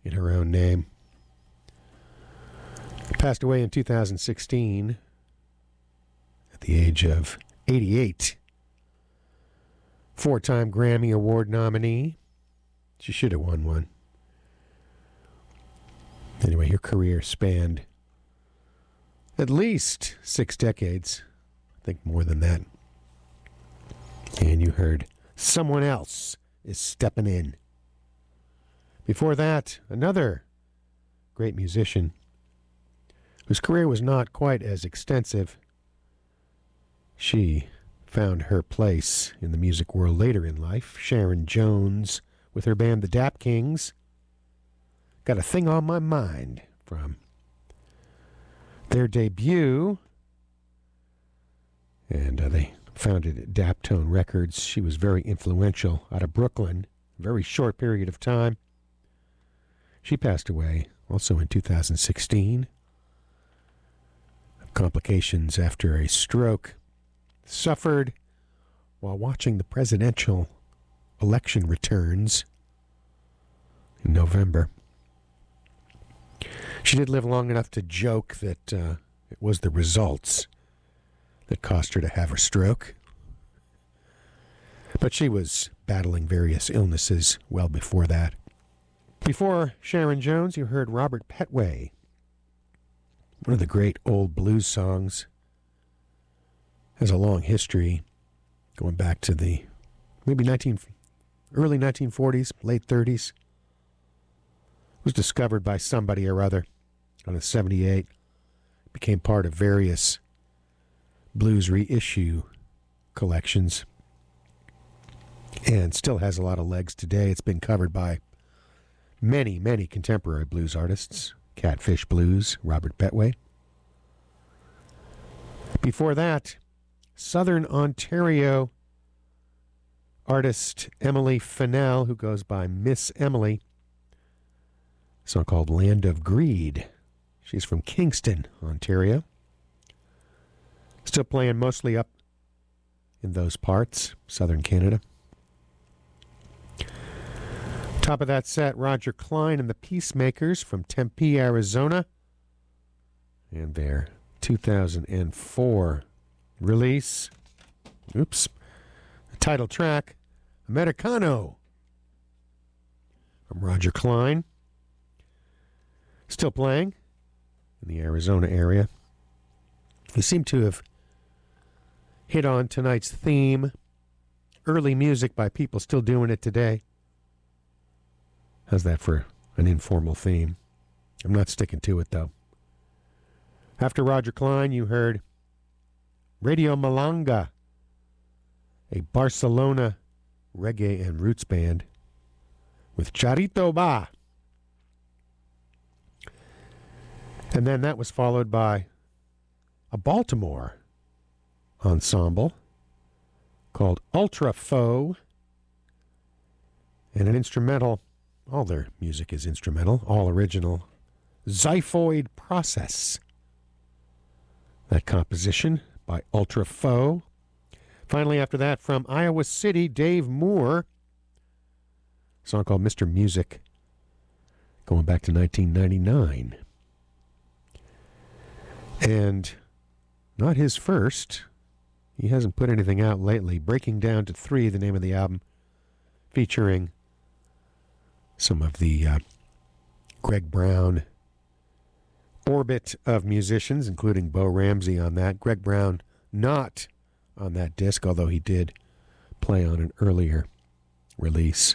in her own name. Passed away in 2016 at the age of 88. Four-time Grammy Award nominee. She should have won one. Anyway, her career spanned at least 6 decades. I think more than that. And you heard Someone Else Is Stepping In. Before that, another great musician whose career was not quite as extensive. She found her place in the music world later in life. Sharon Jones with her band The Dap Kings. Got a Thing on My Mind from their debut. And they founded Daptone Records. She was very influential out of Brooklyn. Very short period of time. She passed away also in 2016. Complications after a stroke suffered while watching the presidential election returns in November. She did live long enough to joke that it was the results that caused her to have her stroke. But she was battling various illnesses well before that. Before Sharon Jones, you heard Robert Petway. One of the great old blues songs. Has a long history going back to the maybe early 1940s, late 30s. Was discovered by somebody or other on a 78. Became part of various blues reissue collections. And still has a lot of legs today. It's been covered by many, many contemporary blues artists. Catfish Blues, Robert Petway. Before that, Southern Ontario artist Emily Fennell, who goes by Miss Emily. A song called Land of Greed. She's from Kingston, Ontario. Still playing mostly up in those parts, southern Canada. Top of that set, Roger Klein and the Peacemakers from Tempe, Arizona. And their 2004 release. The title track, Americano, from Roger Klein. Still playing in the Arizona area. We seem to have hit on tonight's theme. Early music by people still doing it today. How's that for an informal theme? I'm not sticking to it, though. After Roger Klein, you heard Radio Malanga, a Barcelona reggae and roots band with Charito Ba. And then that was followed by a Baltimore ensemble called Ultra Foe and an instrumental. All their music is instrumental, all original. Xiphoid Process. That composition by Ultra Foe. Finally, after that, from Iowa City, Dave Moore. A song called Mr. Music, going back to 1999. And not his first. He hasn't put anything out lately. Breaking Down to 3, the name of the album, featuring some of the Greg Brown orbit of musicians, including Bo Ramsey on that. Greg Brown not on that disc, although he did play on an earlier release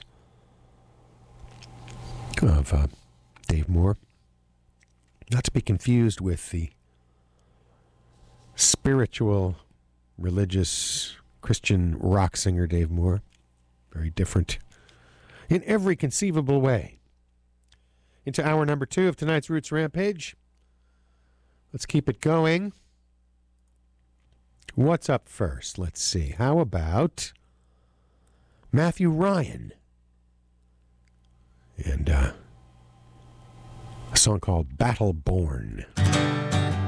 of Dave Moore. Not to be confused with the spiritual, religious, Christian rock singer Dave Moore. Very different in every conceivable way. Into hour number 2 of tonight's Roots Rampage. Let's keep it going. What's up first? Let's see. How about Matthew Ryan? And a song called Battle Born.